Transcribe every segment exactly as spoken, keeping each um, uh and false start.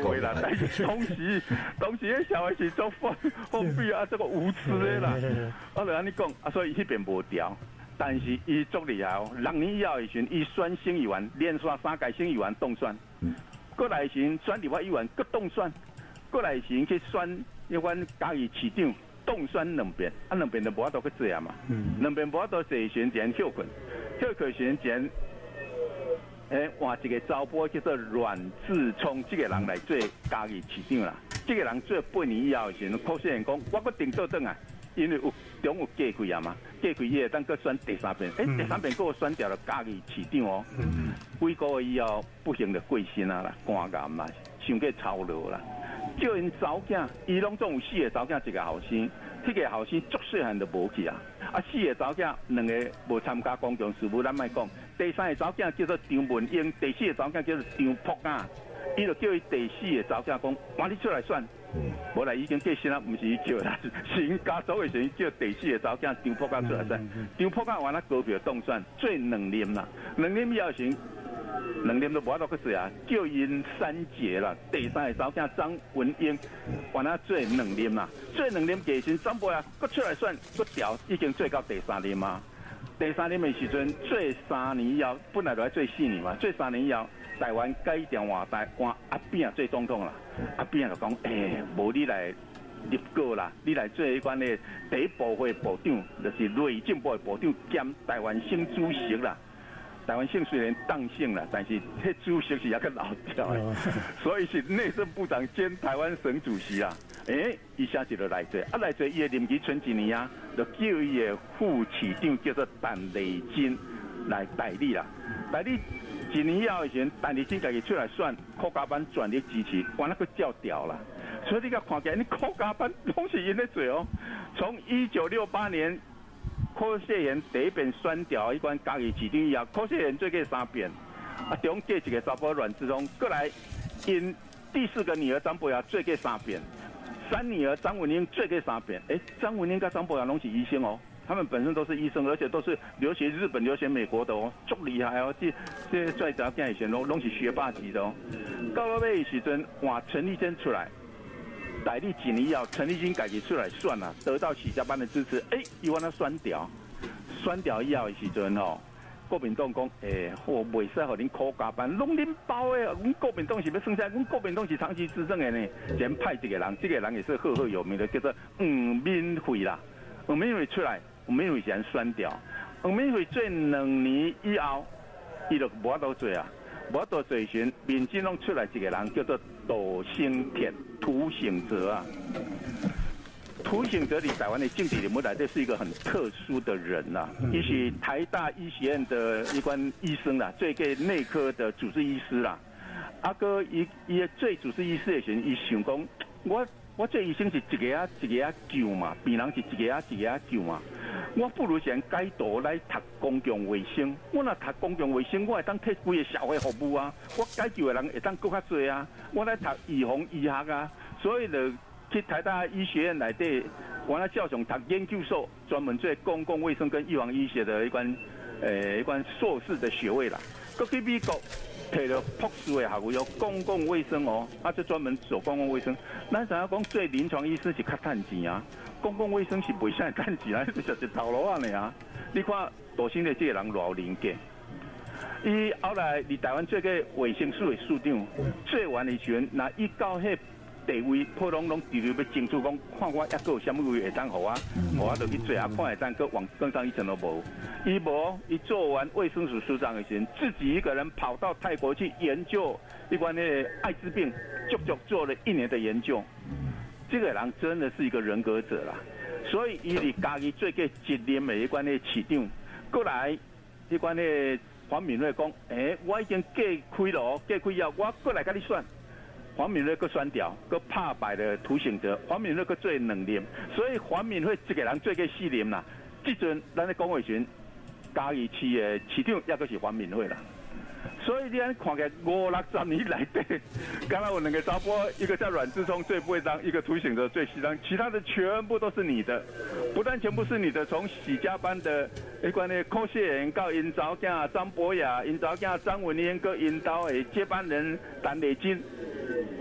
话啦，但是当时当时迄小孩是做放放屁啊，这个无耻的啦，我就安尼讲啊，所以迄边无调。但是伊足厉害哦，六年以后的时阵，伊选省议员，连续三届省议员当选，过来时阵选立法议员，搁当选，过来时阵去选迄款嘉义市长，当选两遍，啊两遍就无法度去做啊嘛，两遍无法度做时阵，前休困，休困时阵前，诶换一个查甫叫做阮志聪，这个人来做嘉义市长啦，这个人做八年以后的时阵，柯先生讲，我搁顶倒转啊。因为有中有过开啊嘛，过开伊会当搁选第三遍，诶、欸，第三遍搁选掉了嘉义市长哦。几个月以后不幸就过身啊啦，肝癌嘛，伤过操劳啦。叫因查囝，伊拢总有四个查囝，一个后生，迄个后生足细汉就无去啊。啊，四个查囝，两个无参加公共事务，咱莫讲。第三个查囝叫做张文英，第四个查囝叫做张朴啊。伊就叫伊第四个查囝讲，我你出来选。无来已经过身啊，唔是伊叫啦，是因家族的时候叫第四个查囝张朴家出来选。张朴家完了高票当选，做两年啦，两年以后时，两年都无法度去做啊，叫因三姐啦，第三个查囝张文英，完了做两年啦，做两年期时张伯啊，搁出来选，搁调已经做到第三年嘛。第三年的时阵做三年以后，本来就要做四年嘛，做三年以后。台湾改定换台换阿扁做总统啦，阿扁就讲，诶，无你来立过啦，你来做迄款的第一部会部长，就是内政部的部长兼台湾省主席啦。台湾省虽然当选啦，但是迄主席是一个老掉的，所以是内政部长兼台湾省主席啦。诶，伊下就来做，啊来做伊的任期剩一年啊，就叫伊的副市长叫做陈丽金来代理啦，代理。一年以后的时阵，陈丽金家己出来选，科家班全力支持，完了佢叫掉啦。所以你甲看起来，你科家班拢是因咧做哦。从一九六八年柯谢元第一遍选掉一关嘉义市长以后，柯谢元做过三遍，啊，中间一个查甫阮志忠，过来因第四个女儿张博雅做过三遍，三女儿张文英做过三遍。诶、欸，张文英跟张博雅拢是医生哦。他们本身都是医生，而且都是留学日本、留学美国的哦，足厉害哦！这这在查囝以前拢拢是学霸级的哦。到了尾时阵，换陈丽珍出来，代理几年以后，陈丽珍家己出来选啦，得到许家班的支持，哎、欸，伊往他选掉，选掉以后的时阵哦，国民党讲，诶、欸，我袂使互恁科家班，拢恁包的，阮国民党是要剩下，阮国民党是长期执政的呢，先派一个人，这个人也是赫赫有名的，叫做黄敏惠啦，黄敏惠出来。黄敏惠先选掉，黄敏惠做两年以后，伊就无法度做啊，无法度做时，民进党出来一个人叫做杜兴田、涂省哲啊。涂省哲伫台湾的政治人物来，这是一个很特殊的人呐、啊。伊是台大医学院的一关医生啦，做个内科的主治医师啦。啊个伊伊做主治医师的时，伊想讲，我我做医生是一个啊一个啊救嘛，病人是一个啊一个啊救嘛。我不如先改读来读公共卫生。我若读公共卫生，我会当替规个社会服务啊。我解救的人会当更较多啊。我来读预防医学啊，所以就去台大医学院内底，我那教上读研究所，专门做公共卫生跟预防医学的一关，呃，一关硕士的学位啦。搁去美国摕了博士的学位，有公共卫生哦，啊，就专门做公共卫生。咱知影讲做临床医师是较趁钱啊。公共卫生是袂啥趁钱啊，就是一头路啊呢啊！你看杜兴的这个人偌有人格，伊后来伫台湾做个卫生署的署长，做完的时阵，那伊到迄地位，普通拢直直要争取讲，看我还阁有啥物位会当互我，互我就去做啊，看会当阁往更上一层都无。伊无，伊做完卫生署署长的时候，自己一个人跑到泰国去研究一关的艾滋病，足足做了一年的研究。这个人真的是一个人格者啦，所以伊伫家己做个一年的一关的市长，过来一关的黄敏惠讲，诶、欸，我已经过开了，过开以后，我过来甲你选。黄敏惠搁选掉，搁拍败了涂省哲，黄敏惠搁做两年，所以黄敏惠一个人做个四年啦。即阵咱咧讲话时，嘉义市的市长也搁是黄敏惠啦。所以你看看起来五六十年来底，刚才我两个查甫，一个叫阮志聪最不会当，一个涂省哲最西当，其他的全部都是你的，不但全部是你的，从许家班的一关的柯谢元到因查囝张博雅，因查囝张文英，跟因兜的接班人陈丽金，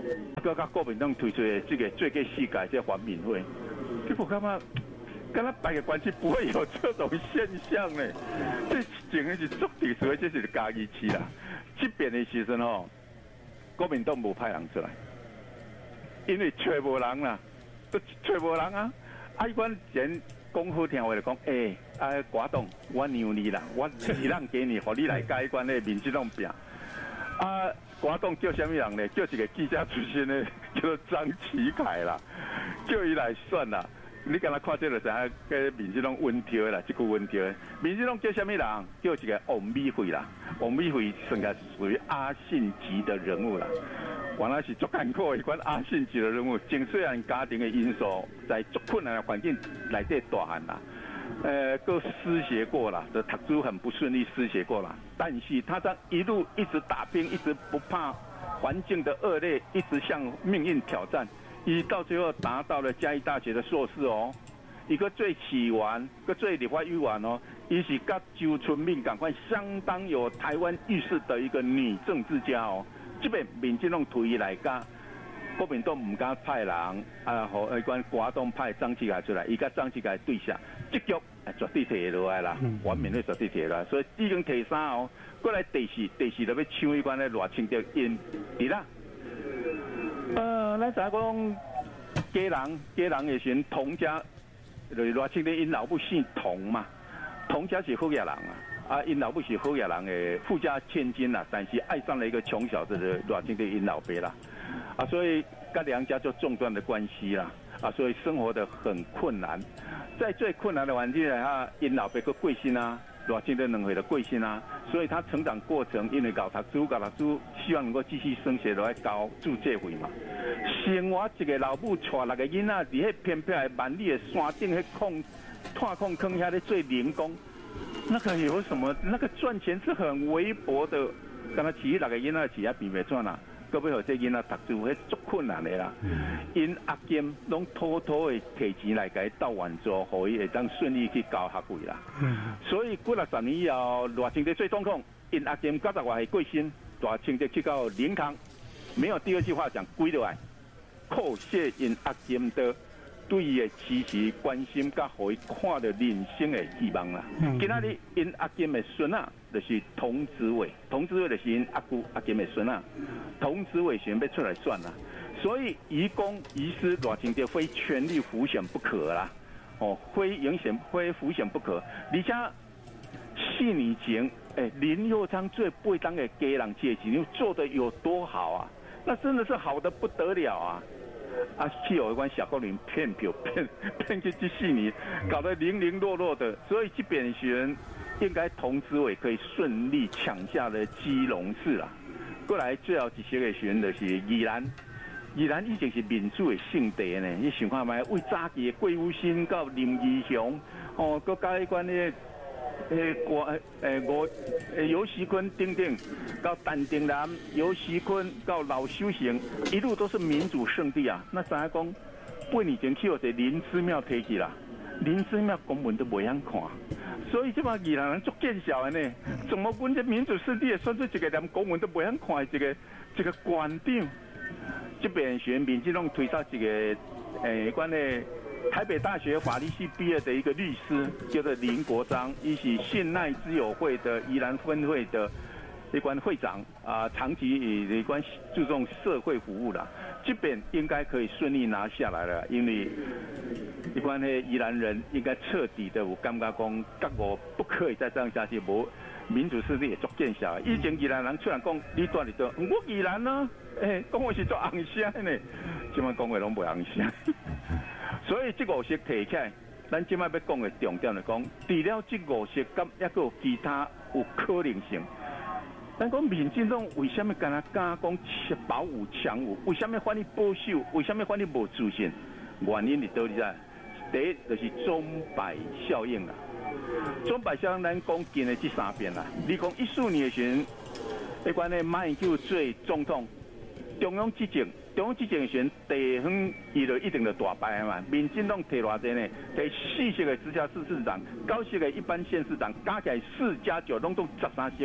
搁甲国民党推出的这个最佳世界这反民会，结果感觉。跟他摆个关系不会有这种现象呢，这整个是足地所以这是嘉义市啦。这边的时阵吼，国民党无派人出来，因为找无人啦，都找无人啊。啊，阮前讲好听话就讲，诶、欸，啊，国党我让你啦，我是让给你，互你来解关的民进党拼。啊，国党叫什么人呢？叫一个记者出身的，叫做张启凯啦，叫伊来选啦。你敢若看这个就知影，个民进党温条啦，这句温条。民进党叫什么人？叫一个王美惠啦。王美惠算个属于阿信级的人物啦。原来是足艰苦的一款阿信级的人物，真虽然家庭的因素在足困难的环境内底大汉啦，呃，都失学过啦，这读书很不顺利，失学过啦。但是他这一路一直打拼，一直不怕环境的恶劣，一直向命运挑战。伊到最后达到了嘉义大学的硕士哦，一个最起完，个最立法委员哦，伊是甲周春敏赶快相当有台湾意识的一个女政治家哦。这边民进党推伊来甲，国民党唔敢派人啊，和迄款国党派张启凯出来，伊甲张启凯对下，这局绝对摕落来啦，完面咧绝对摕落来，所以已经摕三哦，过来第四，第四就要抢迄款咧赖清德因伫啦。呃，咱知讲家人，家人的选童家，就是赖清德因老母姓童嘛，童家是好野人啊，啊因老母是好野人的富家千金啦，但是爱上了一个穷小子的赖清德因老爸啦，啊所以跟两家就中断的关系啦，啊所以生活的很困难，在最困难的环境下，因老爸个贵姓啊？赖清德两岁的贵姓啊，所以他成长过程因为搞读书，搞读书希望能够继续升学来交助学费嘛。生活一个老母带六个囡仔，伫迄偏僻的万里的山顶，迄矿炭矿坑遐咧做零工，那个有什么？那个赚钱是很微薄的，敢若饲六个囡仔饲啊变袂转啦。搁要互这囡仔读书，迄足困难的啦。因阿金拢偷偷的摕钱来给斗完做，互伊会当顺利去交学费啦。所以几六十年以后，赖清德最痛苦，因阿金九十外岁过身，赖清德去到灵堂，没有第二句话讲，归落来，叩谢因阿金的对伊的支持、关心，甲互伊看到人生的希望啦。今仔日因阿金的孙啊。就是童子伟，童子伟就是因阿姑阿金的孙啊，童子伟选要出来算啦，所以移公移私赖清德非全力辅选不可啦，哦，非影响非辅选不可，而且四年前，哎，林右昌最不当的家人阶级，你做的有多好啊？那真的是好的不得了啊！啊，去有一关小高龄骗票骗骗去这四年，搞得零零落落的，所以这边选。应该童子伟可以顺利抢下了基隆市啦。过来最后一些个选的是宜兰，宜兰已经是民主的圣地呢。你想看卖？为早期的桂武新到林义雄，哦，搁加一关咧，诶国诶我诶尤锡坤等等，到陈定南、尤锡坤到老修行，一路都是民主圣地啊。那怎样讲？八年前去有个林之庙提起啦，林之庙公文都袂晓看。所以这帮宜兰人足见效的呢，怎么阮这民主圣地算出一个连公文都不想看的一个一个馆长？这边选民进党推上一个诶，关的台北大学法律系毕业的一个律师，叫做林国章，伊是信赖之友会的宜兰分会的一关会长啊，长期以一关注重社会服务啦。这边应该可以顺利拿下来了，因为一般的宜兰人应该彻底的有感觉讲，甲我不可以再这样下去，无民主势力也足见效。以前宜兰人出来讲，你住伫倒，我宜兰啊，诶，讲话是做红声呢，即摆讲话拢袂红声。所以这五色提起来，咱即摆要讲的重点来讲，除了这五色，咁还有其他有可能性。咱讲民进党为什么敢若敢讲保武强武？为什么反你保守？为什么反你无自信？原因是倒伫在，第一就是钟摆效应啦。钟摆效应咱讲近的这三遍啦。你讲一四年的时候，迄款的马英九做总统，中央执政，中央执政的时候，地方伊就一定就大败嘛。民进党摕偌济呢？摕四席的直辖市市长，九席的一般县市长，加起来四加九，拢都十三席。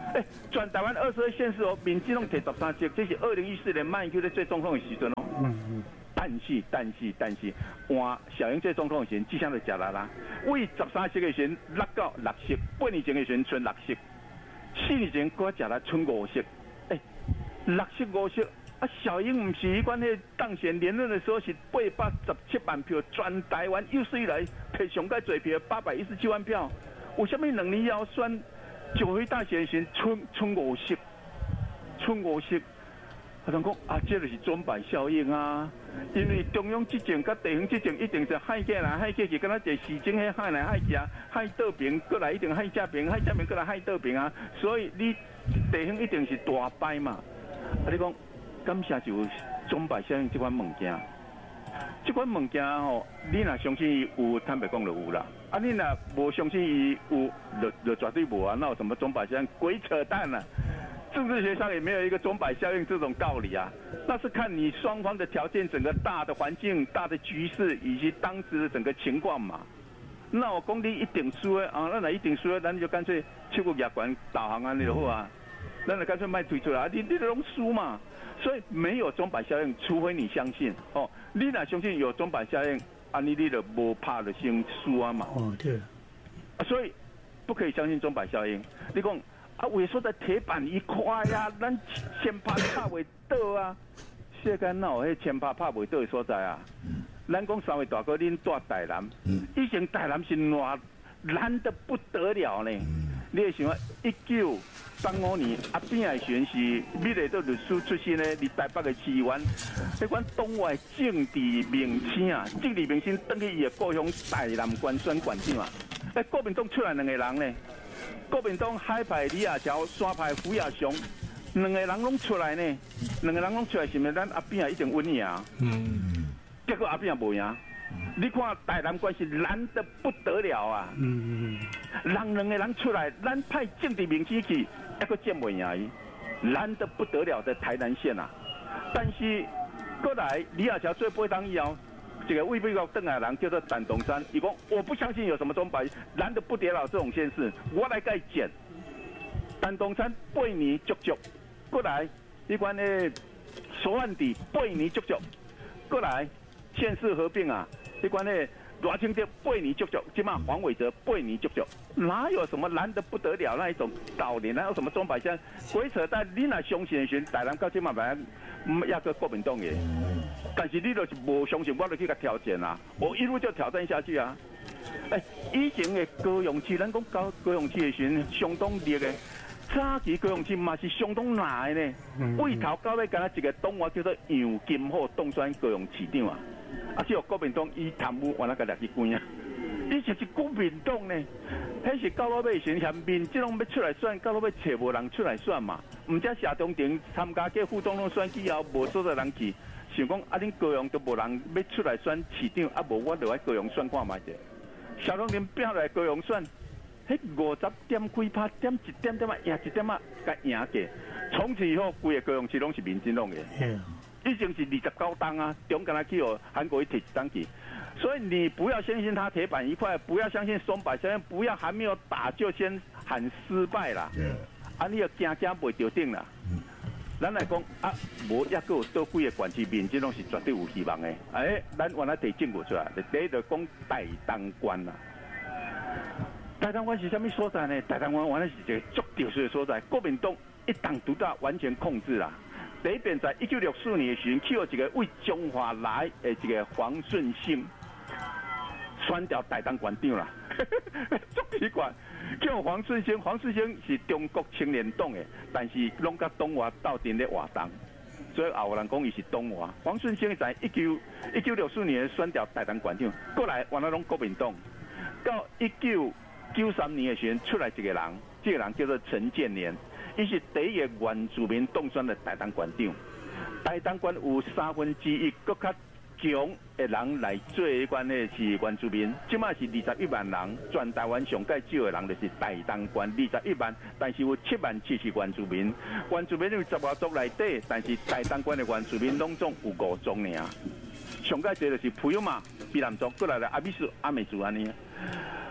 哎，全台湾二十二县市哦，民进党摕十三席，这是二零一四年马英九在做总统的时阵哦。嗯嗯。但是但是但是，换小英做总统的时阵，只想就食力啦。为十三席的时阵落到六席，八年前的时阵剩六席，四年前搁食了剩五席。哎，六席五席。啊，小英唔是迄款迄当选连任的时候是八百十七万票，全台湾有史以来摕上介侪票八百一十七万票。为什么两年以后选九合一大选时剩剩五席，剩五席？有人讲啊，这就是钟摆效应啊，因为中央执政甲地方执政一定是害过来害过去，敢若一个市政迄害来害去啊，害倒边过来一定害这边，害这边过来害倒边啊，所以你地方一定是大败嘛。啊，你讲？感谢就钟摆效应这款物件，这款物件吼，你若相信伊有，坦白讲就有啦。啊，你若无相信伊有，就就绝对无啊。那有什么钟摆效应？鬼扯淡啊！政治学上也没有一个钟摆效应这种道理啊。那是看你双方的条件、整个大的环境、大的局势以及当时的整个情况嘛。那我讲你一定输的啊，那若一定输的，咱就干脆去个夜馆导航安尼就好啊。咱就干脆卖推出来，你你拢输嘛。所以没有钟摆效应，除非你相信哦。你若相信有钟摆效应，啊你你就无怕就先输啊嘛。哦对。啊，所以不可以相信钟摆效应。你讲啊，萎缩在铁板一块呀，咱千拍拍袂倒啊。世间哪有迄千拍拍袂倒的所在啊？咱讲三位大哥，恁住台南，以前台南是热烂得不得了呢。你会想啊，一九三五年阿扁的选是美丽到律师出身的，伫台北的市议员，迄款党外政治明星啊，政治明星登去伊的故乡台南县选县长啊。哎，国民党出来两个人呢，国民党海派李亚桥，山派胡亚雄，两个人拢出来呢，两个人拢出来是毋是咱阿扁啊一定稳赢？嗯，结果阿扁也无赢。你看台南关系难得不得了啊！嗯嗯嗯，人两个人出来，咱派政治明星去，一个见袂赢伊，难得不得了的台南县啊！但是过来李亚桥做八当以后，这个未必要邓来人叫做陈东山，伊讲我不相信有什么钟摆，难得不得了这种县市，我来改建。陈东山八年足足，过来你看呢，索万地八年足足，过来。县市合并啊，你管呢？罗清德八年足足，起码黄伟哲八年足足，哪有什么难得不得了那一种道理？哪有什么钟摆像鬼扯淡？你若相信选台南到起码本来压个国民党的，但是你就是无相信，我就去甲挑战啊！我一路就挑战下去啊！哎、欸，以前的高雄市，咱讲高高雄市的选相当烈的。早期高雄市嘛是相当难的呢，尾头到尾敢若一个党员叫做杨金虎当选高雄市长啊，啊只有国民党伊贪污，完了甲掠去关啊，伊就是国民党呢，迄是到尾尾选前面，即拢要出来选，到尾尾找无人出来选嘛，毋则谢中庭参加这副总统选举后，无所有人去，想讲啊恁高雄都无人要出来选市长，啊无我就来高雄选看卖者，谢中庭拼来高雄选。迄五十点几拍，点一点点啊，赢一点啊，甲赢过。从此以后，规个高雄市拢是民进党的。已经是二十九档啊，中间来去哦，韩国一提一档去。所以你不要相信他铁板一块，不要相信松柏先生，不要还没有打就先喊失败啦。啊，你要惊惊袂着顶啦。咱来讲啊，无抑个有倒几个县市民进党是绝对有希望的。哎，咱原来提证据出来，第一就讲台东县啦。台东县是什么所在呢？台东县原来是一个足特殊的所在，国民党一党独大，完全控制啦。第一遍在一九六四年的时候，去有一个为中华来的一个黄顺兴选掉台东县长啦，足奇怪。叫黄顺兴，黄顺兴是中国青年党的，但是拢甲党外斗阵咧活动，所以后人讲伊是党外。黄顺兴在一九一九六四年选掉台东县长，过来原来拢国民党，到一九九三年的时候出来一个人，这个人叫做陈建年，伊是第一个原住民当选的台东县长。台东县有三分之一更较强的人来做迄款的是原住民，即马是二十一万人，全台湾上介少的人就是台东县二十一万，但是有七万七是原住民。原住民有十外族内底，但是台东县的原住民拢总有五族尔。上介多就是普悠玛、卑南族，过来了阿美族、阿美族安尼。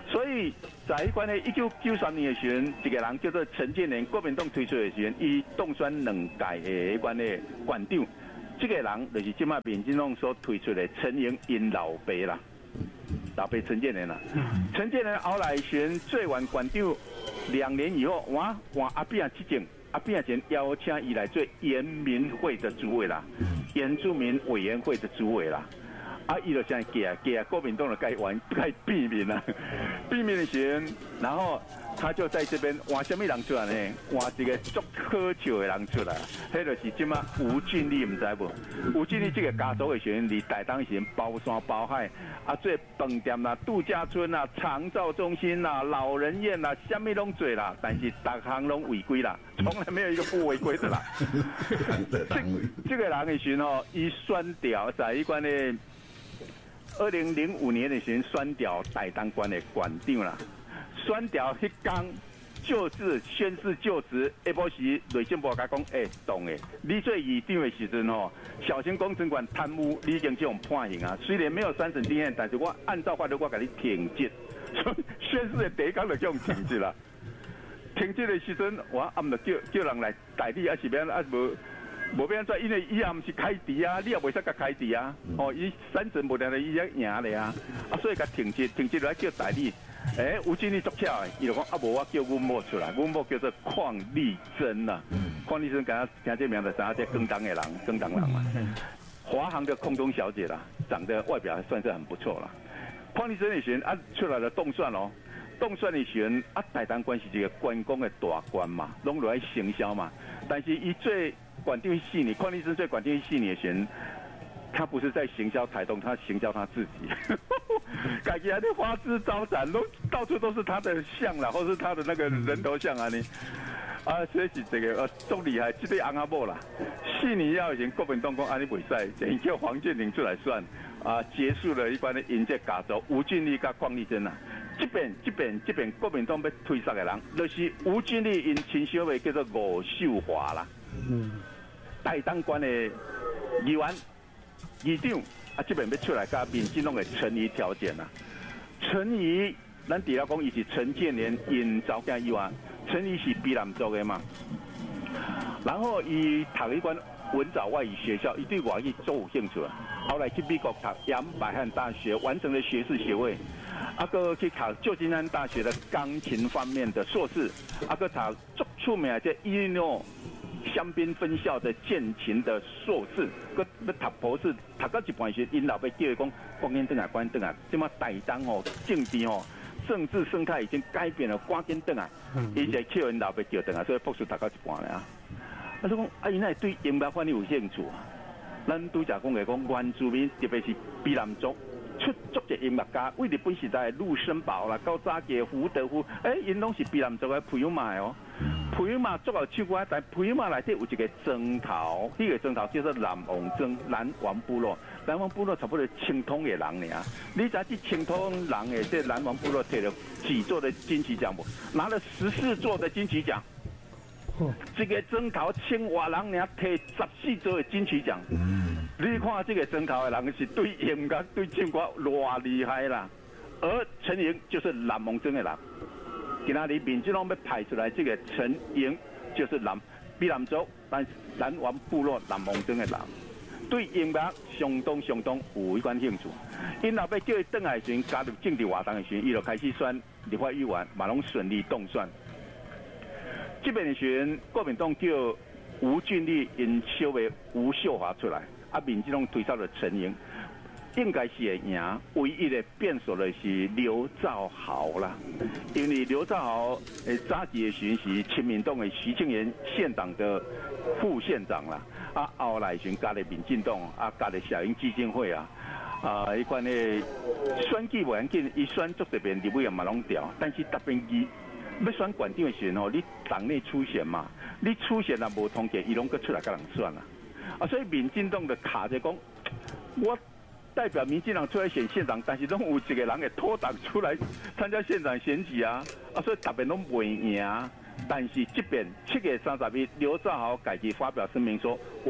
所以在迄款的一九九三年的时阵，一个人叫做陈建年，国民党推出的时阵，伊当选两届的迄款的县长。这个人就是即卖民进党所推出的陈莹因老爸啦，老爸陈建年啦。陈建年后来选做完县长两年以后，哇哇阿扁执政，阿扁前邀请伊来做原民会的主委啦，原住民委员会的主委啦。啊，伊就这样给啊给啊，国民党的该完该避免啦，避免的时候，然后他就在这边挖什么人出来呢？挖一个足可笑的人出来，迄就是即马吴俊立，唔知无？吴俊立这个家族的时候，离台东时包山包海，啊，做饭店啦、度假村啦、长照中心啦、老人院啦，什么拢做啦，但是逐项拢违规啦，从来没有一个不违规的啦。这这个人的时候，伊选调在一关的。二零零五年的时候，选调台东县的县长啦，选调迄天就是宣誓就职，下晡时内政部甲讲，哎、欸，董诶，你做议长的时阵吼，小型工程馆贪污，你已经这种判刑啊。虽然没有三审经验，但是我按照法律我给你停职，所以宣誓的第一天就叫停职啦。停职的时阵，我暗就叫叫人来代理，还是免啊无。无变怎，因为伊也毋是开除啊，你也袂使甲开除啊。哦，伊三审无定咧，伊也赢咧啊。啊，所以甲停职，停职来叫代理。诶、欸，吴经理足巧诶，伊就讲啊，无我叫阮某出来，阮某叫做邝丽珍啦。邝丽珍敢若听这名字，知影这更当的人，更当人嘛。华航的空中小姐啦，长得外表还算是很不错啦。邝丽珍的时阵啊，出来了动算哦，动算的时阵啊，台东县是一个观光的大关嘛，拢落来行销嘛。但是伊最管定系你，邝丽珍最管定系你的时候，他不是在行销台东，他行销他自己，感觉那花枝招展，都到处都是他的像啦，或是他的那个人头像啊，你啊，所以是这个呃，足厉害，这对翁阿某啦，系你要以前国民党讲安尼袂使，等叫黄建宁出来算啊，结束了一般的迎接家族吴俊立甲邝丽珍啦。这边、这边、这边，国民党要推杀的人，就是吴俊立因亲小妹叫做吴秀华啦。嗯。台东县的议员、议长啊，这边要出来甲民进党的陈仪条件啦。陈仪，咱除了讲伊是陈建年因查某囝以外，陈仪是卑南族的嘛。然后伊读一关文藻外语学校，伊对外语足有兴趣啊。后来去美国读杨百翰大学，完成了学士学位。啊，个去考旧金山大学的钢琴方面的硕士，啊个考足出名的伊利诺香槟分校的键琴的硕士，个要读博士，读到一半时，因老爸叫伊讲，赶紧转来，赶紧转来，即马台东哦，政治哦，政治生态已经改变了，赶紧转来，伊就叫因老爸叫转来，所以博士读到一半了啊。啊，说讲啊，伊那对音乐反而有兴趣啊。咱拄则讲的讲原住民，特别是卑南族。出足嘅音乐家，为日本时代陆森堡啦、高扎嘅胡德夫，诶、欸，因拢是卑南族嘅培养马哦。培养马足有唱歌，但培养马内底有一个征头，呢、這个征头叫做南王征，南王部落。南王部落差不多青通嘅人尔，你知这青通人嘅这南王部落摕了几座的金曲奖不？拿了十四座的金曲奖。这个征头青蛙人尔摕十四座的金曲奖。你看这个征头的人是对音乐、对唱歌偌厉害啦，而陈莹就是南蒙征的人。今仔日民进党要派出来这个陈莹，就是南卑南族，但是南王部落南蒙征的人，对音乐相当相当有一款兴趣。因老爸叫伊转来时，加入政治活动的时，伊就开始选立法议员，嘛拢顺利当选。这边的时，国民党叫吴俊立因小妹吴秀华出来。啊，民进党推出了陈莹，应该是会赢。唯一的变数的是刘兆豪啦，因为刘兆豪诶早期的时是亲民党的徐庆元县长的副县长啦，啊后来时加入民进党，啊加入小英基金会啊，啊迄款的选举无要紧，伊选足这边立委也嘛拢调，但是特别伊要选县长的时候，你党内初选嘛，你初选啊无通过，伊拢搁出来甲人选啦。啊，所以民进党的卡在讲，我代表民进党出来选县长，但是拢有一个人给脱党出来参加县长选举啊，啊，所以特别拢袂赢。但是这边七月三十日，刘兆豪改期发表声明说，我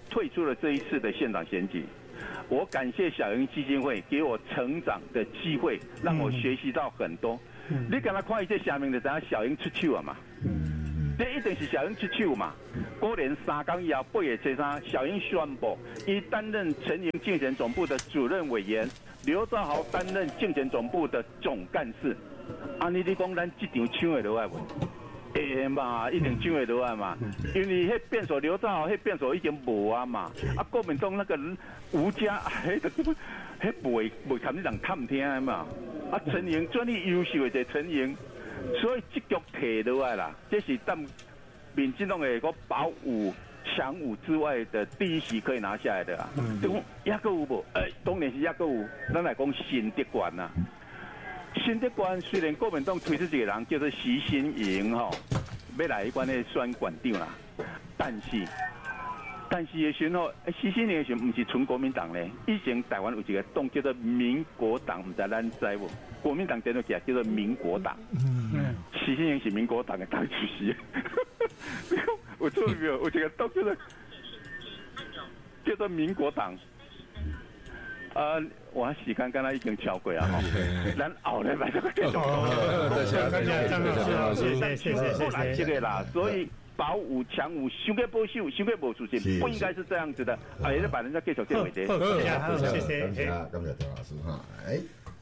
退出了这一次的县长选举。我感谢小英基金会给我成长的机会，让我学习到很多。嗯、你敢若看伊这下面就知影小英出手啊嘛？嗯、这一定是小英出手嘛？过年三天以后八月七三，小英宣布，伊担任陈营竞选总部的主任委员，刘兆豪担任竞选总部的总干事。安尼你讲，咱这场抢会落来无？会嘛，一定抢会落来嘛。因为迄变数刘兆豪，迄变数已经无啊嘛。啊，国民党那个吴家，迄个迄袂袂堪你人探听的嘛。啊，陈营专利优秀的就陈营，所以这局摕落来啦，这是当民进党的个保五强五之外的第一席可以拿下来的啊。就讲抑个有无？哎，当然是抑个有。咱来讲新德关呐。新德关虽然国民党推出一个人叫做徐新营吼，要来一关的选馆长啦，但是但是的时候，徐新营的时候不是纯国民党咧，以前台湾有一个党叫做民国党，唔知咱知无？国民党电脑起来叫做民国党，嗯，徐新营是民国党的党主席，有错没有？有一个党叫做叫做民国党。呃，我时间刚才已经超过啊，吼，咱后礼拜再继续讲。 谢谢张老师，谢谢谢谢谢谢。 这个啦，所以保五强五，想给保守，想给保出去，不应该是这样子的。啊，也是把人家继续这回的。 好，谢谢， 感谢感谢张老师哈，哎。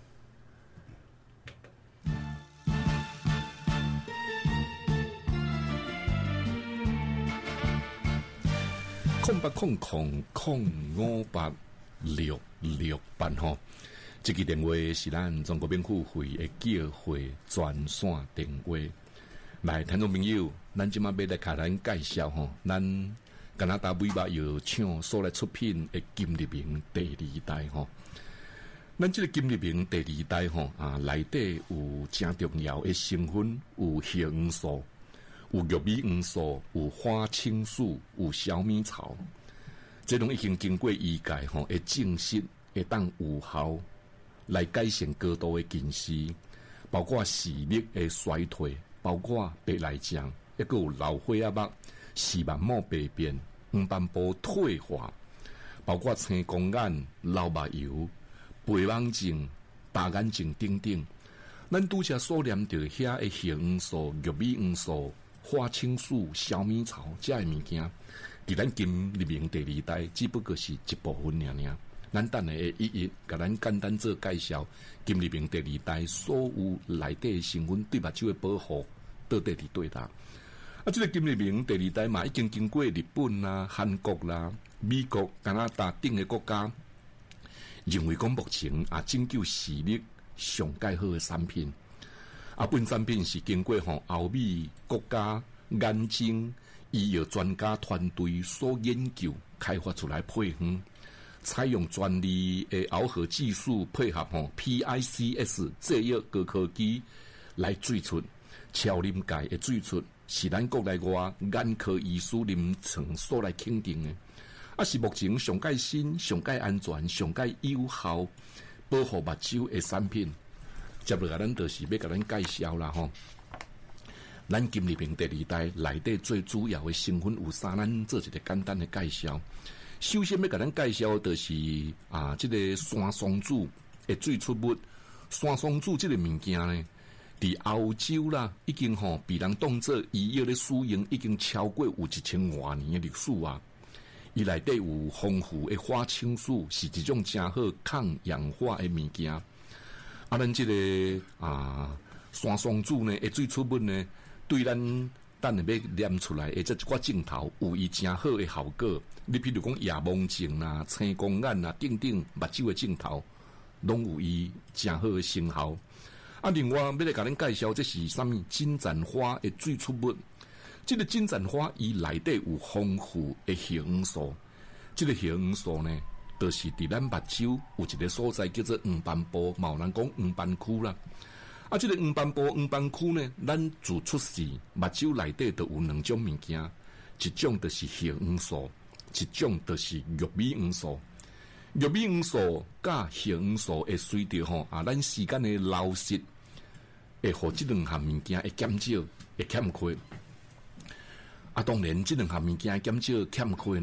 空八空空空五八六六八吼，这个电话是咱中国免付费的叫会专线电话。来，听众朋友，咱即马要来甲咱介绍吼，咱加拿大尾巴药厂所来出品的金立明第二代吼。咱这个金立明第二代吼啊，内底有真重要的成分，有叶黄素。有玉米黄素，有花青素，有小米草，这拢已经经过医界吼，会证实会当有效来改善高度的近视，包括视力的衰退，包括白内障，一个有老花眼目、视网膜病变、黄斑部退化，包括青光眼、老目疣、白网症、大眼睛等等。咱拄则所念到遐的叶黄素、玉米黄素。花青素、小米草这些物件，伫咱金立明第二代只不过是一部分尔尔。咱等下会一一甲咱简单做介绍，金立明第二代所有内底成分对目睭的保护到底伫对啦。啊，这个金立明第二代嘛，已经经过日本啦、韩国啦、美国、加拿大等个国家，认为讲目前啊，拯救视力上介好的产品。啊，本产品是经过吼欧美国家眼睛医药专家团队所研究开发出来配方，采用专利的螯合技术配合吼 P I C S 制约高科技来做出超临界的做出，是咱国内外眼科医师临床所来肯定的，啊是目前上界新、上界安全、上界有效保护目睭的产品。接落来，咱就是要甲咱介绍啦吼。咱金立明第二代内底最主要的成分有啥？咱做一个简单的介绍。首先要甲咱介绍，就是啊，这个山松子的最出物。山松子这个物件呢，伫欧洲啦，已经吼被人当作医药的使用，已经超过有一千多年的历史啊。伊内底有丰富的花青素，是一种真好抗氧化的物件。啊，咱这个啊，山松子呢，会最出物呢，对咱等下要念出来，或者一寡镜头有伊真好的效果。你譬如讲夜盲症啦、青光眼啦等等，目睭的镜头，拢有伊真好的成效。啊，另外要来甲咱介绍，这是啥物？金盏花的最出物。这个金盏花伊内底有丰富的叶黄素，这个叶黄素呢？就是伫咱目睭有一个所在叫做黄斑部，嘛有人讲黄斑区啦。啊，这个黄斑部、黄斑区呢，咱自出世目睭内底都有两种物件，一种就是叶黄素，一种就是玉米黄素。玉米黄素甲叶黄素会随着吼啊，咱时间的流逝，会互这两项物件会减少，会欠缺。啊，当然这两项物件减少欠缺呢。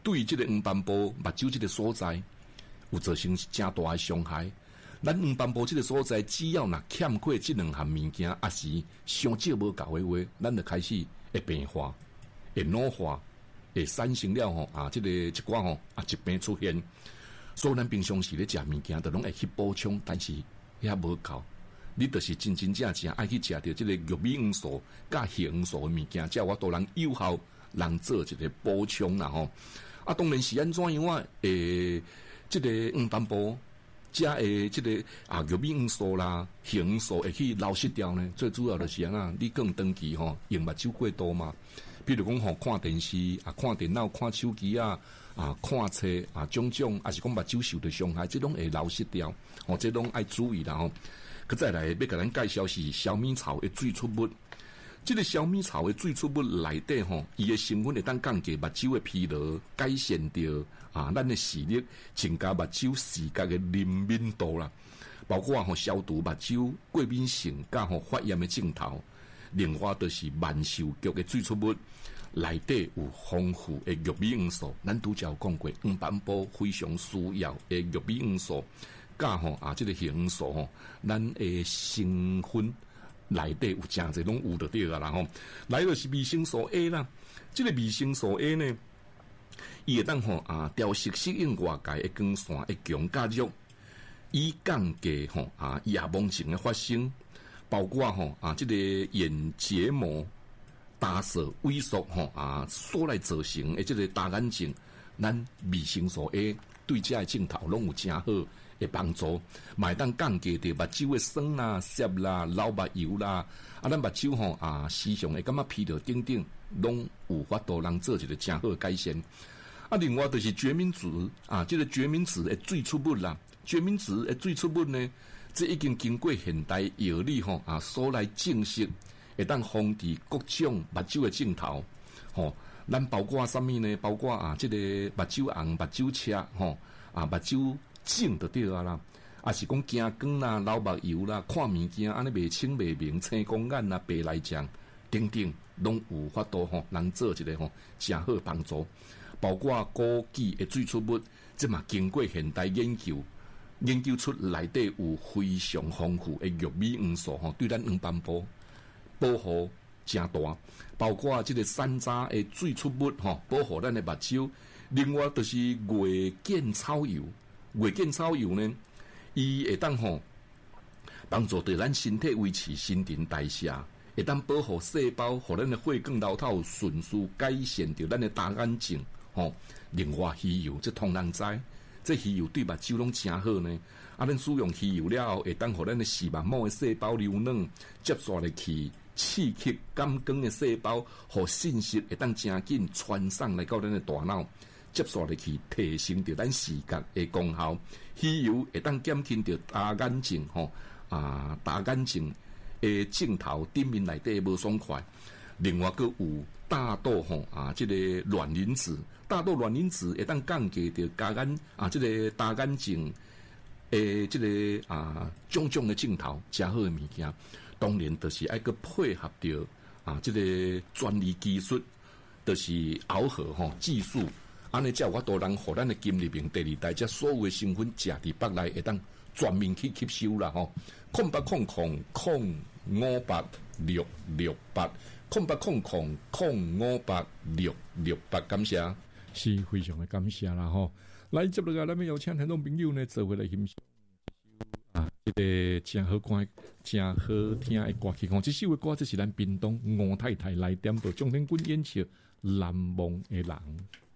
对这个黄斑部目睭这个所在有造成真大的伤害。咱黄斑部这个所在，只要若欠缺这两项物件，也是上少无够的话，咱就开始会病化、会老化、会产生了吼啊，这个一寡吼啊疾病出现。所以咱平常时咧食物件，都拢会去补充，但是也无够。你就是真真正正爱去食到这个玉米黄素、甲叶黄素的物件，才有法度能有效能做一个补充啦吼。啊，当然是安怎样啊？诶，这个黄斑部。加诶，这个啊，玉米黄素啦、叶黄素会去流失掉呢。最主要就是安那，你更长期吼用目睭过多嘛。比如讲吼，看电视啊、看电脑、看手机啊、啊看册啊，种种，还是讲目睭受到伤害，这拢会流失掉。哦，这拢爱注意啦吼。佮再来，要甲咱介绍是小米草的最初物。这个小米草的最初物内底吼，伊的成分会当降低目睭的疲劳，改善掉啊咱的视力，增加目睭视觉的灵敏度啦。包括吼消除目睭过敏性甲吼发炎的镜头。另外就是万寿菊的最初物，内底有丰富的玉米黄素。咱拄则有讲过，黄斑部非常需要的玉米黄素，甲吼啊这个叶黄素吼，咱的成分。内底有真侪拢有得对啊啦吼，来就是维生素 A 啦。这个维生素 A 呢，伊会当吼啊调适适应外界的光线的强加热，以降低吼啊夜盲症的发生，包括吼啊这个眼结膜打色萎缩吼啊所来造成的这个大眼睛，咱维生素 A 对这个镜头拢有真好的帮助，买当降低着目睭的酸啦、涩啦、老目油啦，啊，咱目睭吼啊，时常会感觉疲劳等等，拢有法度能做一个真好的改善。啊，另外就是决明子啊，这个决明子的最初物啦，决明子的最初物呢，这已经经过现代药理吼啊所来证实，会当防治各种目睭的镜头，吼、哦，咱包括什么呢？包括啊，这个目睭红、目睭赤，吼啊，目睭肿就对啊啦，啊是讲惊光啦、老目油啦、看物件安尼袂清袂明、青光眼啦、白内障等等，拢有法度吼，能做一个吼真好帮助。包括枸杞的最初物，这嘛经过现代研究，研究出内底有非常丰富的玉米黄素吼，对咱黄斑部保护真大。包括这个山楂的最初物吼，保护咱的目睭。另外就是月见草油。月见草油呢，伊会当吼帮助对咱身体维持新陈代谢，会当保护细胞，互咱的血管流透顺序，改善着咱的大眼睛。吼，另外鱼油这通人知，这鱼油对目睭拢真好呢。啊，咱使用鱼油了后，会当互咱的视网膜的细胞流软，接续入去刺激感光的细胞，互信息会当真紧传送来到咱的大脑。接续入去提升着咱视觉的功效，鱼油会当减轻着大眼睛吼啊大眼睛的镜头顶面内底无爽快。另外，佫有大豆吼啊，这个卵磷脂，大豆卵磷脂会当降低着大眼啊，这个大眼睛诶，这个啊种种的镜头，真好的物件。当然，就是爱佫配合着啊，这个专利技术，就是螯合吼技术。安尼才有法度能互咱的金立明第二代，这所有的成分食伫腹内会当全面去吸收啦吼。空八空空空五八六六八，空八空空空五八六六八，感谢，是非常的感谢啦吼。来接落来，咱们邀请听众朋友呢，做回来欣赏啊，这个真好看、真好听的歌曲。讲这首的歌，这是咱屏东吴太太来点到张天军演唱《难忘的人》。